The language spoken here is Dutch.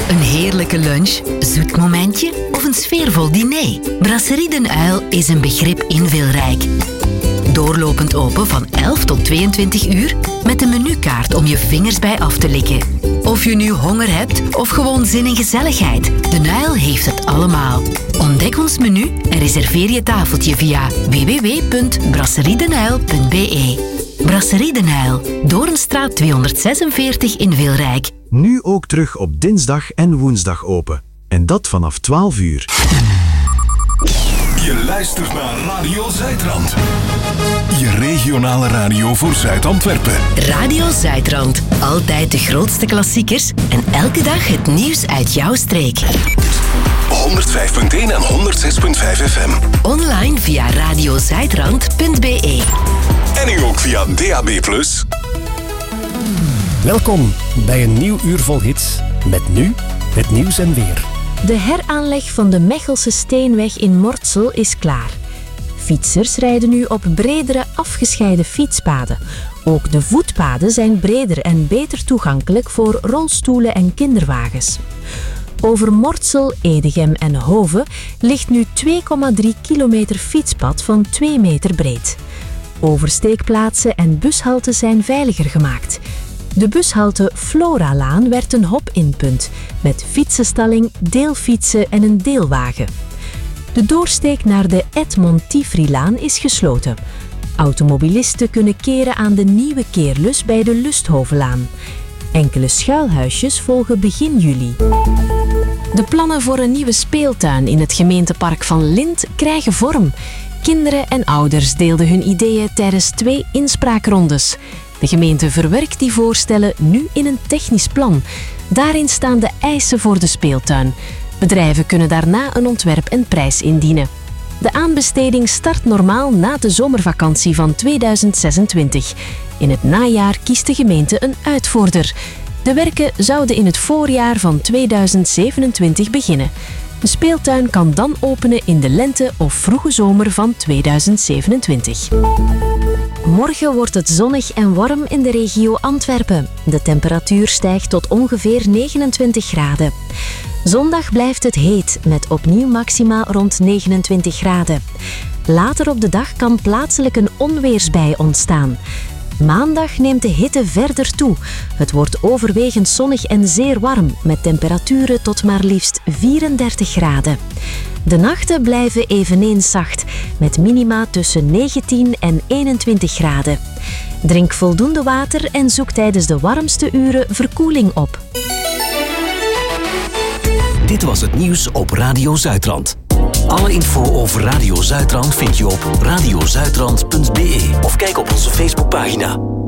Een heerlijke lunch, zoet momentje of een sfeervol diner? Brasserie Den Uil is een begrip in Wilrijk. Doorlopend open van 11 tot 22 uur met een menukaart om je vingers bij af te likken. Of je nu honger hebt of gewoon zin in gezelligheid, Den Uil heeft het allemaal. Ontdek ons menu en reserveer je tafeltje via www.brasseriedenuil.be. Brasserie Den Uil, Doornstraat 246 in Wilrijk. Nu ook terug op dinsdag en woensdag open. En dat vanaf 12 uur. Je luistert naar Radio Zuidrand. Je regionale radio voor Zuid-Antwerpen. Radio Zuidrand. Altijd de grootste klassiekers en elke dag het nieuws uit jouw streek. 105.1 en 106.5 FM. Online via radiozuidrand.be. En nu ook via DAB+. Welkom bij een nieuw uur vol hits. Met nu het nieuws en weer. De heraanleg van de Mechelse Steenweg in Mortsel is klaar. Fietsers rijden nu op bredere afgescheiden fietspaden. Ook de voetpaden zijn breder en beter toegankelijk voor rolstoelen en kinderwagens. Over Mortsel, Edegem en Hove ligt nu 2,3 kilometer fietspad van 2 meter breed. Oversteekplaatsen en bushalten zijn veiliger gemaakt. De bushalte Floralaan werd een hop-inpunt met fietsenstalling, deelfietsen en een deelwagen. De doorsteek naar de Edmond Tivrilaan is gesloten. Automobilisten kunnen keren aan de nieuwe keerlus bij de Lusthovelaan. Enkele schuilhuisjes volgen begin juli. De plannen voor een nieuwe speeltuin in het gemeentepark van Lint krijgen vorm. Kinderen en ouders deelden hun ideeën tijdens 2 inspraakrondes. De gemeente verwerkt die voorstellen nu in een technisch plan. Daarin staan de eisen voor de speeltuin. Bedrijven kunnen daarna een ontwerp en prijs indienen. De aanbesteding start normaal na de zomervakantie van 2026. In het najaar kiest de gemeente een uitvoerder. De werken zouden in het voorjaar van 2027 beginnen. De speeltuin kan dan openen in de lente of vroege zomer van 2027. Morgen wordt het zonnig en warm in de regio Antwerpen. De temperatuur stijgt tot ongeveer 29 graden. Zondag blijft het heet, met opnieuw maxima rond 29 graden. Later op de dag kan plaatselijk een onweersbui ontstaan. Maandag neemt de hitte verder toe. Het wordt overwegend zonnig en zeer warm, met temperaturen tot maar liefst 34 graden. De nachten blijven eveneens zacht, met minima tussen 19 en 21 graden. Drink voldoende water en zoek tijdens de warmste uren verkoeling op. Dit was het nieuws op Radio Zuidrand. Alle info over Radio Zuidrand vind je op radiozuidrand.be of kijk op onze Facebookpagina.